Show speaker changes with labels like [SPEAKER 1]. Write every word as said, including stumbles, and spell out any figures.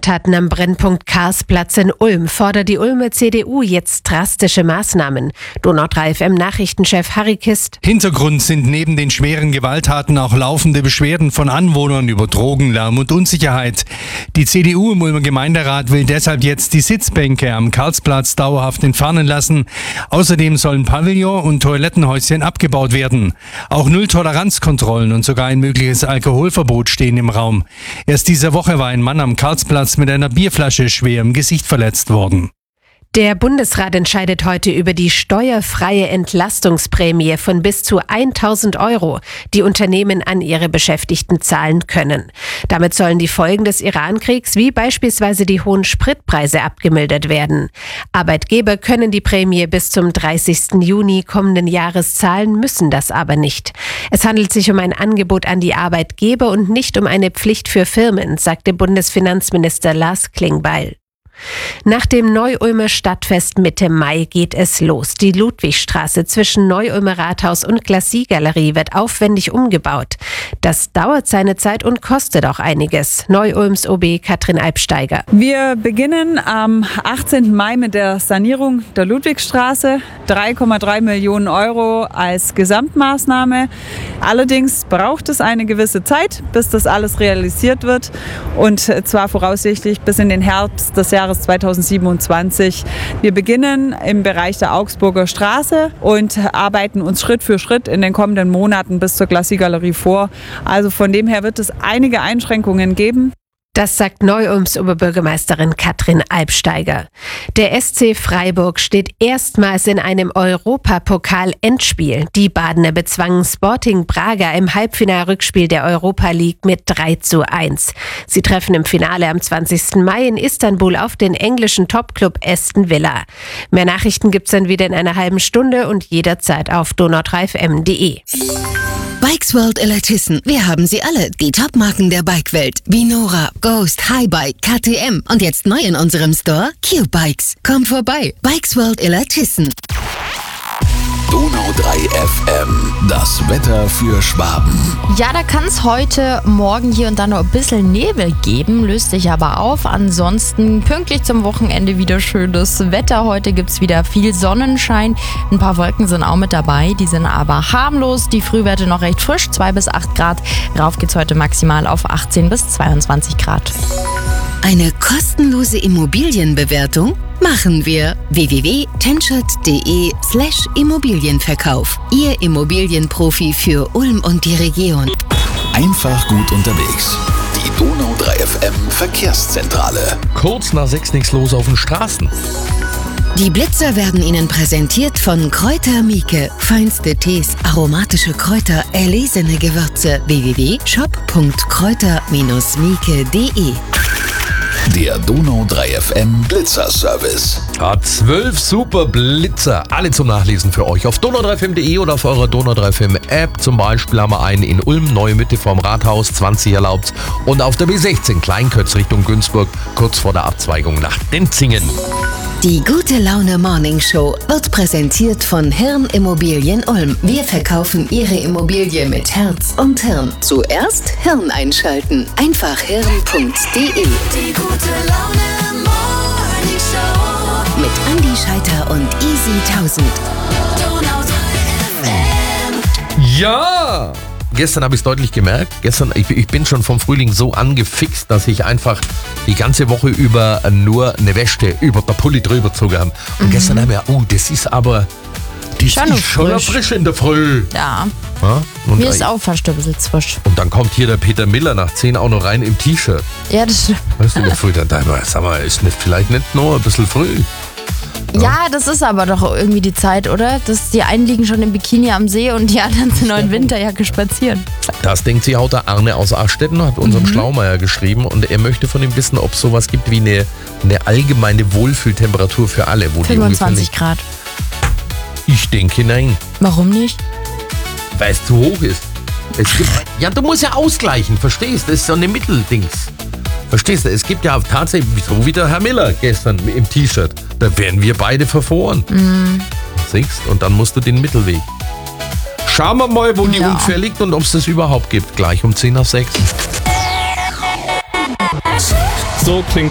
[SPEAKER 1] Gewalttaten am Brennpunkt Karlsplatz in Ulm fordert die Ulmer C D U jetzt drastische Maßnahmen. Donau drei F M Nachrichtenchef Harry Kist.
[SPEAKER 2] Hintergrund sind neben den schweren Gewalttaten auch laufende Beschwerden von Anwohnern über Drogen, Lärm und Unsicherheit. Die C D U im Ulmer Gemeinderat will deshalb jetzt die Sitzbänke am Karlsplatz dauerhaft entfernen lassen. Außerdem sollen Pavillon und Toilettenhäuschen abgebaut werden. Auch Nulltoleranzkontrollen und sogar ein mögliches Alkoholverbot stehen im Raum. Erst diese Woche war ein Mann am Karlsplatz mit einer Bierflasche schwer im Gesicht verletzt worden.
[SPEAKER 1] Der Bundesrat entscheidet heute über die steuerfreie Entlastungsprämie von bis zu tausend Euro, die Unternehmen an ihre Beschäftigten zahlen können. Damit sollen die Folgen des Irankriegs wie beispielsweise die hohen Spritpreise abgemildert werden. Arbeitgeber können die Prämie bis zum dreißigsten Juni kommenden Jahres zahlen, müssen das aber nicht. Es handelt sich um ein Angebot an die Arbeitgeber und nicht um eine Pflicht für Firmen, sagte Bundesfinanzminister Lars Klingbeil. Nach dem Neu-Ulmer Stadtfest Mitte Mai geht es los. Die Ludwigstraße zwischen Neu-Ulmer Rathaus und Glacis-Galerie wird aufwendig umgebaut. Das dauert seine Zeit und kostet auch einiges. Neu-Ulms O B Katrin Albsteiger.
[SPEAKER 3] Wir beginnen am achtzehnten Mai mit der Sanierung der Ludwigstraße. drei Komma drei Millionen Euro als Gesamtmaßnahme. Allerdings braucht es eine gewisse Zeit, bis das alles realisiert wird. Und zwar voraussichtlich bis in den Herbst des Jahres zweitausendsiebenundzwanzig. Wir beginnen im Bereich der Augsburger Straße und arbeiten uns Schritt für Schritt in den kommenden Monaten bis zur Glacis-Galerie vor. Also von dem her wird es einige Einschränkungen geben.
[SPEAKER 1] Das sagt Neu-Ulms Oberbürgermeisterin Katrin Albsteiger. Der S C Freiburg steht erstmals in einem Europapokal-Endspiel. Die Badener bezwangen Sporting Braga im Halbfinalrückspiel der Europa League mit drei zu eins. Sie treffen im Finale am zwanzigsten Mai in Istanbul auf den englischen Topclub Aston Villa. Mehr Nachrichten gibt's dann wieder in einer halben Stunde und jederzeit auf donau drei f m punkt d e.
[SPEAKER 4] Bikes World Illertissen. Wir haben sie alle. Die Top-Marken der Bikewelt. Wie Nora, Ghost, Highbike, K T M. Und jetzt neu in unserem Store, Q-Bikes. Komm vorbei. Bikes World Illertissen.
[SPEAKER 5] Donau drei F M, das Wetter für Schwaben.
[SPEAKER 6] Ja, da kann es heute Morgen hier und da noch ein bisschen Nebel geben, löst sich aber auf. Ansonsten pünktlich zum Wochenende wieder schönes Wetter. Heute gibt es wieder viel Sonnenschein. Ein paar Wolken sind auch mit dabei, die sind aber harmlos. Die Frühwerte noch recht frisch, zwei bis acht Grad. Rauf geht's heute maximal auf achtzehn bis zweiundzwanzig Grad.
[SPEAKER 4] Eine kostenlose Immobilienbewertung machen wir. w w w punkt tenschert punkt d e slash Immobilienverkauf. Ihr Immobilienprofi für Ulm und die Region.
[SPEAKER 5] Einfach gut unterwegs. Die Donau drei F M Verkehrszentrale.
[SPEAKER 7] Kurz nach sechs nichts los auf den Straßen.
[SPEAKER 4] Die Blitzer werden Ihnen präsentiert von Kräuter Mieke. Feinste Tees, aromatische Kräuter, erlesene Gewürze. w w w punkt shop punkt kräuter Bindestrich mieke punkt d e.
[SPEAKER 5] Der Donau drei F M Blitzer-Service.
[SPEAKER 7] Hat zwölf super Blitzer, alle zum Nachlesen für euch auf donau drei f m punkt d e oder auf eurer Donau drei F M App. Zum Beispiel haben wir einen in Ulm, Neue Mitte vorm Rathaus, zwanzig erlaubt. Und auf der B sechzehn Kleinkötz Richtung Günzburg, kurz vor der Abzweigung nach Denzingen.
[SPEAKER 4] Die Gute Laune Morning Show wird präsentiert von Hirn Immobilien Ulm. Wir verkaufen Ihre Immobilie mit Herz und Hirn. Zuerst Hirn einschalten. Einfach hirn punkt d e.
[SPEAKER 8] Die Gute Laune Morning Show
[SPEAKER 4] Mit Andi Scheiter und Easy tausend.
[SPEAKER 8] Donau drei F M.
[SPEAKER 7] Ja! Gestern habe ich es deutlich gemerkt. Gestern, ich, ich bin schon vom Frühling so angefixt, dass ich einfach die ganze Woche über nur eine Wäsche über der Pulli drüber gezogen habe. Und mhm. gestern haben wir, oh, das ist aber, das
[SPEAKER 6] schon
[SPEAKER 7] ist schon frisch. frisch in der Früh.
[SPEAKER 6] Ja.
[SPEAKER 7] ja? Und
[SPEAKER 6] Mir ist auch fast ein bisschen frisch.
[SPEAKER 7] Und dann kommt hier der Peter Miller nach zehn auch noch rein im T-Shirt.
[SPEAKER 6] Ja, das stimmt.
[SPEAKER 7] Weißt du, in der Früh, dann dachte ich, sag mal, ist nicht, vielleicht nicht nur ein bisschen früh.
[SPEAKER 6] Ja. ja, das ist aber doch irgendwie die Zeit, oder? Das, die einen liegen schon im Bikini am See und die anderen sind noch in Winterjacke spazieren.
[SPEAKER 7] Das denkt sich auch der Arne aus Aschstetten, hat unserem mhm. Schlaumeier geschrieben. Und er möchte von ihm wissen, ob es sowas gibt wie eine, eine allgemeine Wohlfühltemperatur für alle. Wo
[SPEAKER 6] fünfundzwanzig die Grad.
[SPEAKER 7] Ich denke, nein.
[SPEAKER 6] Warum nicht?
[SPEAKER 7] Weil es zu hoch ist. Es gibt, ja, du musst ja ausgleichen, verstehst? Das ist so eine Mitteldings. Verstehst du? Es gibt ja tatsächlich, so wie der Herr Miller gestern im T-Shirt, da werden wir beide verfroren. Mhm. Siehst? Und dann musst du den Mittelweg. Schauen wir mal, wo die ja. Unfair liegt und ob es das überhaupt gibt. Gleich um zehn nach sechs.
[SPEAKER 2] So klingt